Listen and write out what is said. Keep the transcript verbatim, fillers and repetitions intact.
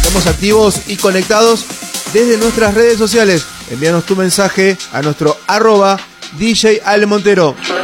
Estamos activos y conectados desde nuestras redes sociales. Envíanos tu mensaje a nuestro arroba D J Ale Montero.